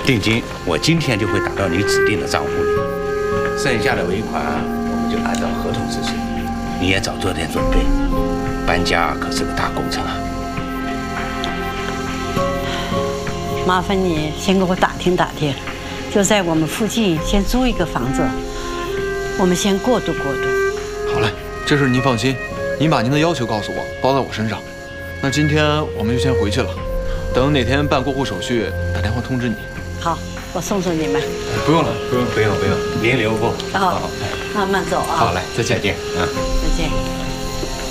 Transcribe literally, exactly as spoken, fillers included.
定金我今天就会打到你指定的账户里，剩下的尾款我们就按照合同执行。你也早做点准备，搬家可是个大工程啊。 麻烦你先给我打听打听，就在我们附近先租一个房子，我们先过渡过渡。 好嘞，这事您放心，您把您的要求告诉我，包在我身上。那今天我们就先回去了，等哪天办过户手续，打电话通知你。 好，我送送你们。 不用了， 不用不用不用，您留步。 好，慢慢走啊。 好嘞，再见。嗯， 再见。